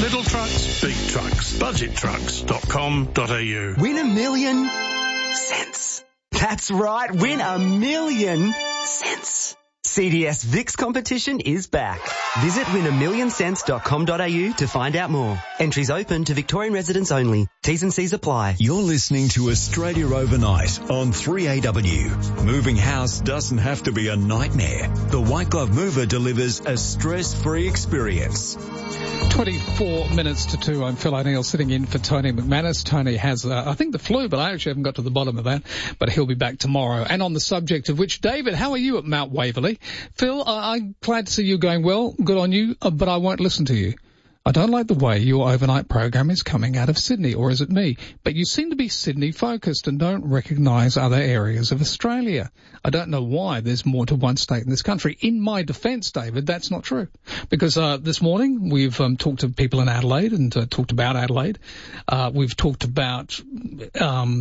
Little trucks, big trucks. Budgettrucks.com.au. Win $1 million cents. That's right, win $1 million cents. CDS VIX competition is back. Visit win1millioncents.com.au to find out more. Entries open to Victorian residents only. T's and C's apply. You're listening to Australia Overnight on 3AW. Moving house doesn't have to be a nightmare. The White Glove Mover delivers a stress-free experience. 24 minutes to 2. I'm Phil O'Neill sitting in for Tony McManus. Tony has, I think, the flu, but I actually haven't got to the bottom of that. But he'll be back tomorrow. And on the subject of which, David, how are you at Mount Waverley? Phil, I'm glad to see you going well. Good on you, but I won't listen to you. I don't like the way your overnight program is coming out of Sydney, or is it me? But you seem to be Sydney-focused and don't recognise other areas of Australia. I don't know why there's more to one state in this country. In my defence, David, that's not true. Because this morning we've talked to people in Adelaide and talked about Adelaide. We've talked about the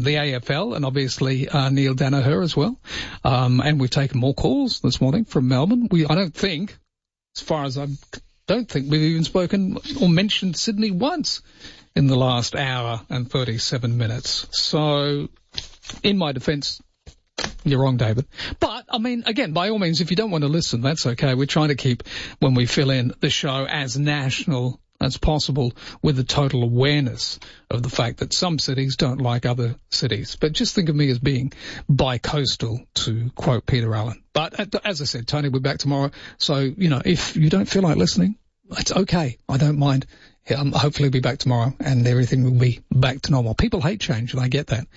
AFL and obviously Neil Danaher as well. And we've taken more calls this morning from Melbourne. I don't think, as far as I'm don't think we've even spoken or mentioned Sydney once in the last hour and 37 minutes. So, in my defence, you're wrong, David. But, I mean, again, by all means, if you don't want to listen, that's okay. We're trying to keep, when we fill in the show, as national as possible with the total awareness of the fact that some cities don't like other cities. But just think of me as being bi-coastal, to quote Peter Allen. But as I said, Tony, we're back tomorrow. So, you know, if you don't feel like listening, it's okay. I don't mind. Hopefully we'll be back tomorrow and everything will be back to normal. People hate change and I get that.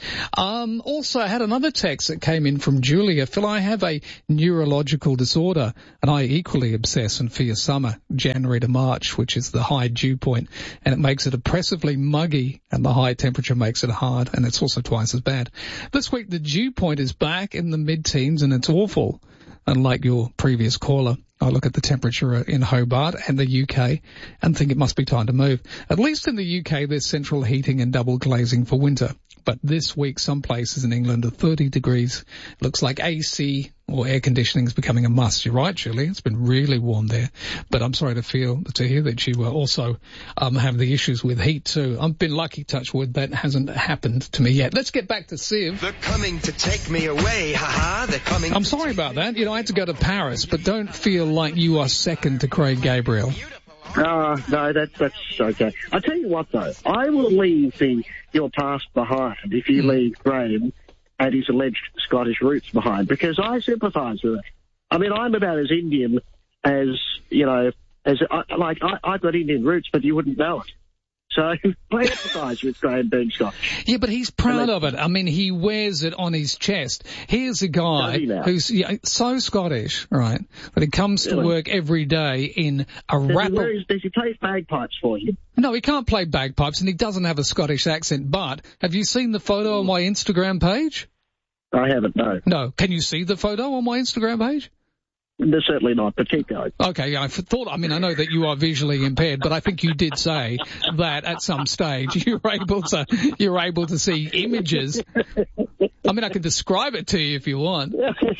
Also, I had another text that came in from Julia. Phil, I have a neurological disorder and I equally obsess and fear summer, January to March, which is the high dew point, and it makes it oppressively muggy and the high temperature makes it hard, and it's also twice as bad. This week the dew point is back in the mid-teens and it's awful. Unlike your previous caller, I look at the temperature in Hobart and the UK and think it must be time to move. At least in the UK, there's central heating and double glazing for winter. But this week, some places in England are 30 degrees. Looks like AC or air conditioning is becoming a must. You're right, Julie. It's been really warm there. But I'm sorry to hear that you also have the issues with heat too. I've been lucky, touch wood, that hasn't happened to me yet. Let's get back to Siv. They're coming to take me away, haha. They're coming. I'm sorry about that. You know, I had to go to Paris, but don't feel like you are second to Craig Gabriel. No, that's okay. I tell you what, though, I will leave your past behind if you leave Graham and his alleged Scottish roots behind, because I sympathise with it. I mean, I'm about as Indian as, you know, I've got Indian roots, but you wouldn't know it. So I empathise with Graham being Scottish. Yeah, but he's proud of it. I mean, he wears it on his chest. Here's a guy who's so Scottish, right, but he comes to work every day in a rapper. Does he play bagpipes for you? No, he can't play bagpipes, and he doesn't have a Scottish accent. But have you seen the photo on my Instagram page? I haven't, no. No. Can you see the photo on my Instagram page? No, certainly not, but keep going. Okay, yeah, I know that you are visually impaired, but I think you did say that at some stage you're able to see images. I mean, I can describe it to you if you want.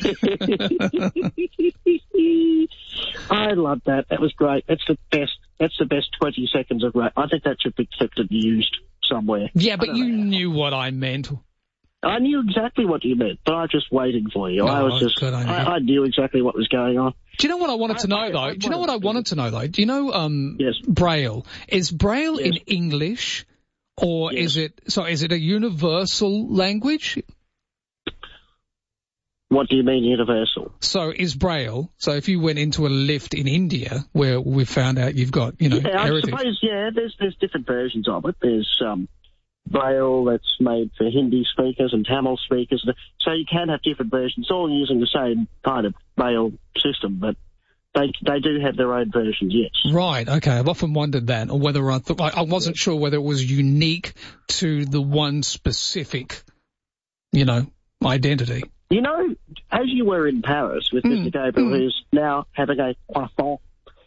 I love that. That was great. That's the best 20 seconds of rap. I think that should be kept and used somewhere. Yeah, but you knew what I meant. I knew exactly what you meant, but I was just waiting for you. I knew exactly what was going on. Do you know what I wanted to know, though? Do you know, yes. Braille? Is Braille in English, or is it a universal language? What do you mean universal? So is Braille, so if you went into a lift in India, where we found out you've got, heritage. I suppose, there's different versions of it. There's, Braille that's made for Hindi speakers and Tamil speakers. So you can have different versions, all using the same kind of Braille system, but they do have their own versions, yes. Right, okay. I've often wondered that, or whether I wasn't sure whether it was unique to the one specific, identity. You know, as you were in Paris with Mr. Gabriel, who's now having a croissant,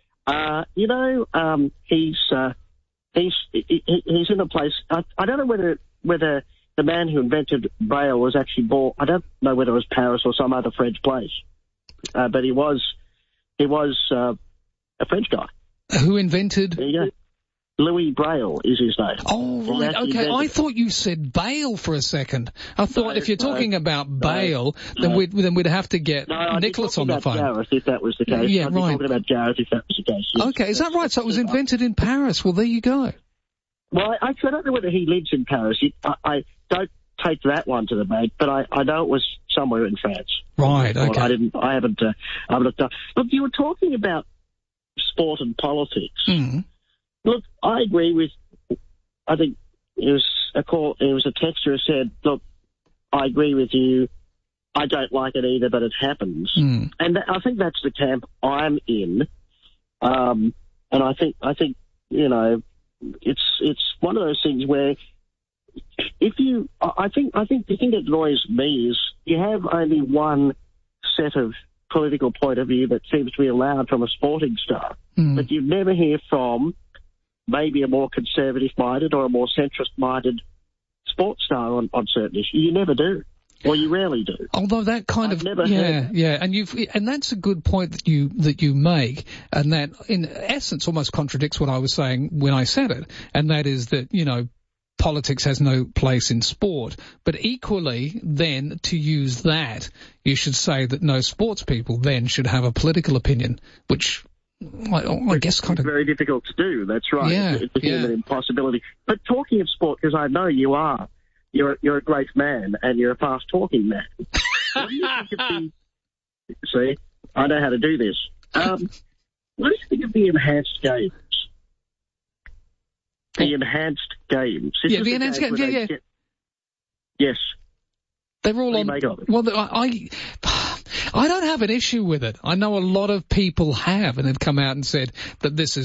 he's in a place. I don't know whether the man who invented Braille was actually born. I don't know whether it was Paris or some other French place, but he was a French guy. Who invented? There you go. Louis Braille is his name. Oh, He right, actually okay. invented I it. thought you said Bale for a second. I thought if you're talking about Bale, no. then we'd have to get No, I'd be Nicholas talking on the about phone. Gareth, if that was the case. Yeah, I'd be right. talking about Gareth if that was the case. Yes. Okay, is that right? So it was invented in Paris. Well, there you go. Well, I don't know whether he lives in Paris. I don't take that one to the bank, but I know it was somewhere in France. Right, okay. I haven't looked up. Look, you were talking about sport and politics. Mm. Look, I agree with. I think it was a texter who said, "Look, I agree with you. I don't like it either, but it happens." Mm. And I think that's the camp I'm in. And I think it's one of those things where I think the thing that annoys me is you have only one set of political point of view that seems to be allowed from a sporting star, but you never hear from maybe a more conservative-minded or a more centrist-minded sports star on certain issues. You never do. Or you rarely do. Although that kind I've of never heard. and that's a good point that you make, and that in essence almost contradicts what I was saying when I said it, and that is that politics has no place in sport. But equally, then to use that, you should say that no sports people then should have a political opinion, which I guess kind of very difficult to do. That's right. Yeah, it's an impossibility. But talking of sport, because I know you are. You're a great man, and you're a fast-talking man. What do you think of see, I know how to do this. What do you think of the enhanced games? The enhanced games. Yeah, the enhanced games, yeah. Yes. They're all on. Well, I don't have an issue with it. I know a lot of people have and have come out and said that this is